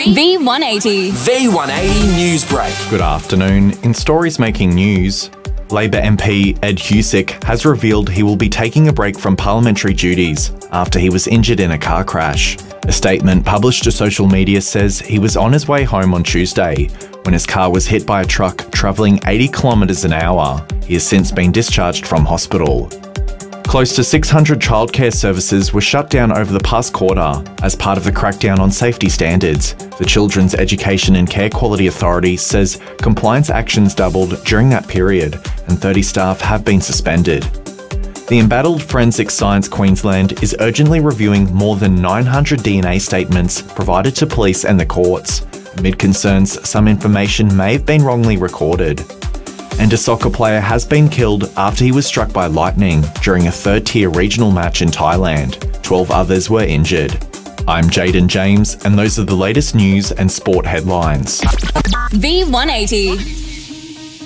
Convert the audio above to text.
V180. V180 News Break. Good afternoon. In stories making news, Labor MP Ed Husic has revealed he will be taking a break from parliamentary duties after he was injured in a car crash. A statement published to social media says he was on his way home on Tuesday when his car was hit by a truck travelling 80 kilometres an hour. He has since been discharged from hospital. Close to 600 childcare services were shut down over the past quarter as part of the crackdown on safety standards. The Children's Education and Care Quality Authority says compliance actions doubled during that period and 30 staff have been suspended. The embattled Forensic Science Queensland is urgently reviewing more than 900 DNA statements provided to police and the courts, amid concerns some information may have been wrongly recorded. And a soccer player has been killed after he was struck by lightning during a third-tier regional match in Thailand. 12 others were injured. I'm Jaden James, and those are the latest news and sport headlines. V180.